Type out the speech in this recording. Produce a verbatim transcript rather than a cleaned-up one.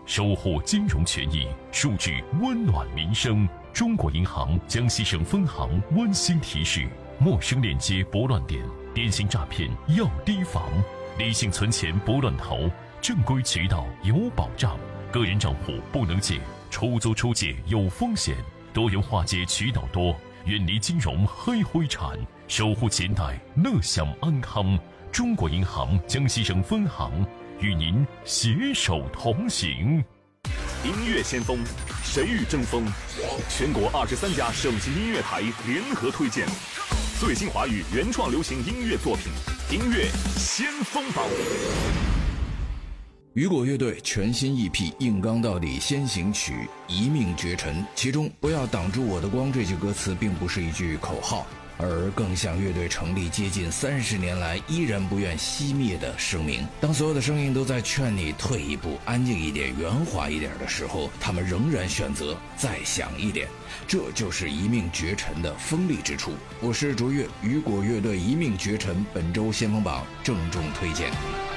守护金融权益，树质温暖民生。中国银行江西省分行温馨提示：陌生链接拨乱点，电信诈骗要提防。理性存钱不乱投，正规渠道有保障。个人账户不能借，出租出借有风险。多元化解渠道多，远离金融黑灰产，守护钱袋乐享安康。中国银行江西省分行与您携手同行。 音乐先锋，谁与争锋？全国二十三家省级音乐台联合推荐最新华语原创流行音乐作品，音乐先锋榜。 雨果乐队全新 E P《硬刚到底先行曲》一命绝尘，其中不要挡住我的光这句歌词并不是一句口号，而更像乐队成立接近三十年来依然不愿熄灭的声明。当所有的声音都在劝你退一步、安静一点、圆滑一点的时候，他们仍然选择再响一点，这就是一命绝尘的锋利之处。我是卓越，雨果乐队一命绝尘本周先锋榜郑重推荐。